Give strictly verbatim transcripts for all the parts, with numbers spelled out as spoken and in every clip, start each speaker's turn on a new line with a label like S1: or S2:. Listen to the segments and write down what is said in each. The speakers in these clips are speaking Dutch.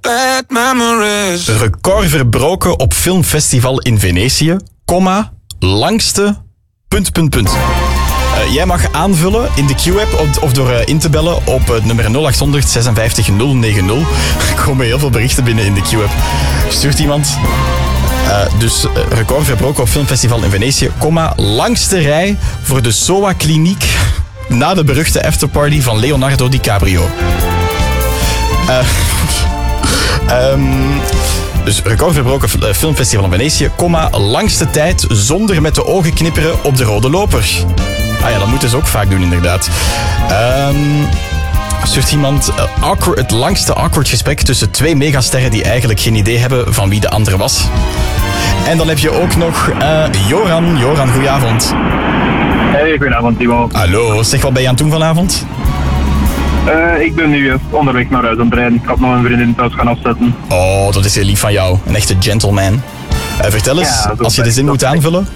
S1: bad memories.
S2: Record verbroken op filmfestival in Venetië, comma, langste, punt, punt, punt. Uh, jij mag aanvullen in de Q-app of, of door uh, in te bellen op het nummer nul acht honderd zesenvijftig nul negentig. Er komen heel veel berichten binnen in de Q-app. Stuurt iemand... Uh, dus uh, record verbroken op filmfestival in Venetië, comma, langste rij voor de S O A-kliniek na de beruchte afterparty van Leonardo DiCaprio. Uh, um, dus record verbroken filmfestival in Venetië, comma, langste tijd zonder met de ogen knipperen op de rode loper. Ah ja, dat moeten ze ook vaak doen inderdaad. Um, Stuurt iemand uh, awkward, het langste awkward gesprek tussen twee megasterren die eigenlijk geen idee hebben van wie de andere was. En dan heb je ook nog uh, Joran. Joran, goedenavond.
S3: Hey, goedenavond Timo.
S2: Hallo, zeg, wat ben je aan het doen vanavond?
S3: Uh, ik ben nu onderweg naar huis aan het rijden. Ik had nog een vriendin thuis gaan afzetten.
S2: Oh, dat is heel lief van jou. Een echte gentleman. Uh, vertel eens,
S3: Ja,
S2: als je de zin moet aanvullen.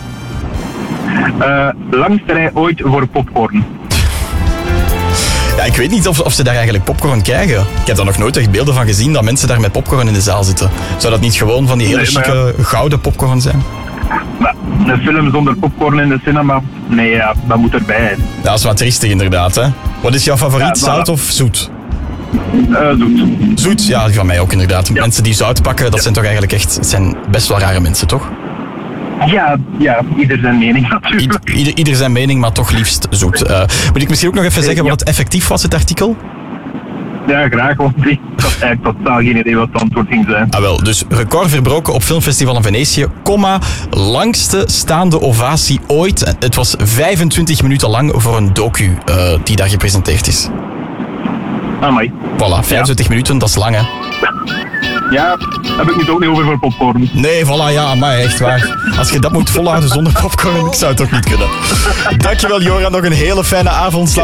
S3: Uh, langste rij ooit voor popcorn.
S2: Ja, ik weet niet of, of ze daar eigenlijk popcorn krijgen. Ik heb daar nog nooit echt beelden van gezien dat mensen daar met popcorn in de zaal zitten. Zou dat niet gewoon van die hele
S3: Nee,
S2: chique
S3: ja.
S2: gouden popcorn zijn?
S3: Maar een film zonder popcorn in de cinema, nee, ja, dat moet erbij.
S2: Ja, dat is wat triestig inderdaad, hè. Wat is jouw favoriet,
S3: Ja,
S2: zout
S3: voilà.
S2: of zoet?
S3: Uh, zoet.
S2: Zoet, ja, van mij ook inderdaad.
S3: Ja.
S2: Mensen die zout pakken, dat zijn toch eigenlijk echt... Het zijn best wel rare mensen, toch?
S3: Ja, ja, ieder zijn mening natuurlijk.
S2: Ieder, ieder, ieder zijn mening, maar toch liefst zoet. Uh, moet ik misschien ook nog even zeggen wat het effectief was, het artikel?
S3: Ja, graag, want ik had eigenlijk totaal geen idee wat het antwoord ging zijn.
S2: Ah wel, dus record verbroken op filmfestival in Venetië, comma, langste staande ovatie ooit. Het was vijfentwintig minuten lang voor een docu uh, die daar gepresenteerd is.
S3: Amai.
S2: Voilà, vijfentwintig minuten, dat is lang, hè?
S3: Ja, heb ik nu ook niet over voor popcorn.
S2: Nee, voilà, ja, maar echt waar. Als je dat moet volhouden zonder popcorn, ik zou het ook niet kunnen. Dankjewel, Joran, nog een hele fijne avond.